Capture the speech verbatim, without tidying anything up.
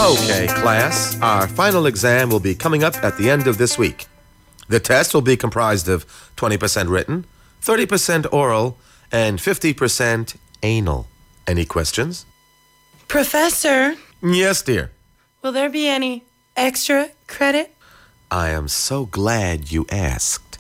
Okay, class, our final exam will be coming up at the end of this week. The test will be comprised of twenty percent written, thirty percent oral, and fifty percent anal. Any questions? Professor, Yes, dear. will there be any extra credit? I am so glad you asked.